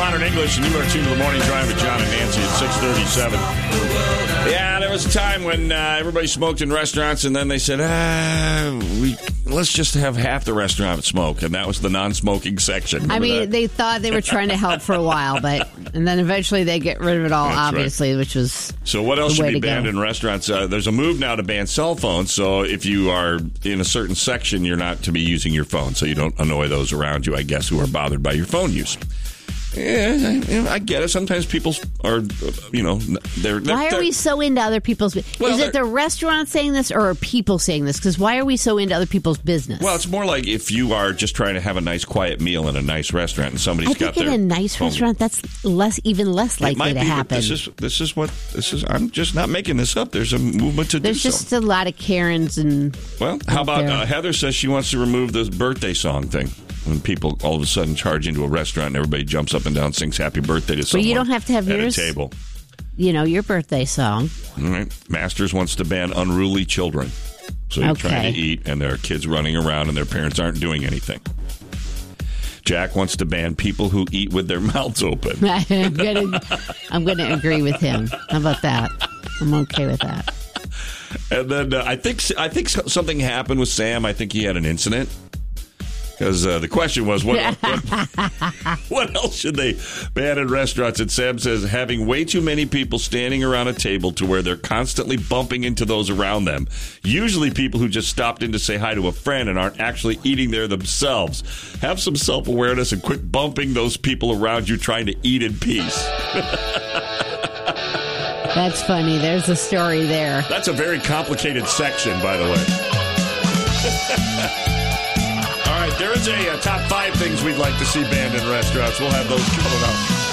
Modern English, and you are tuned to the Morning Drive with John and Nancy at 6:37. Yeah, there was a time when everybody smoked in restaurants, and then they said, let's just have half the restaurant smoke, and that was the non-smoking section. Remember that? They thought they were trying to help for a while, and then eventually they get rid of it all, That's obviously, right. Which was So what else the way should be to banned go. in restaurants? There's a move now to ban cell phones, so if you are in a certain section, you're not to be using your phone, so you don't annoy those around you, I guess, who are bothered by your phone use. Yeah, I get it. Sometimes people are, Why are we so into other people's... Well, is it the restaurant saying this, or are people saying this? Because why are we so into other people's business? Well, it's more like if you are just trying to have a nice, quiet meal in a nice restaurant and somebody's got their... in a nice phone. restaurant, that's even less likely to happen. This is. I'm just not making this up. There's a movement to There's do just so. a lot of Karens and... Well, how about there. Heather says she wants to remove this birthday song thing. When people all of a sudden charge into a restaurant and everybody jumps up and down, sings happy birthday to someone you don't have to have at yours. a table. Your birthday song. All right. Masters wants to ban unruly children. So you're trying to eat, and there are kids running around, and their parents aren't doing anything. Jack wants to ban people who eat with their mouths open. I'm gonna agree with him. How about that? I'm okay with that. And then I think something happened with Sam. I think he had an incident. Because the question was, what else should they ban in restaurants? And Sam says, having way too many people standing around a table to where they're constantly bumping into those around them. Usually people who just stopped in to say hi to a friend and aren't actually eating there themselves. Have some self-awareness and quit bumping those people around you trying to eat in peace. That's funny. There's a story there. That's a very complicated section, by the way. All right, there is a top 5 things we'd like to see banned in restaurants. We'll have those coming up.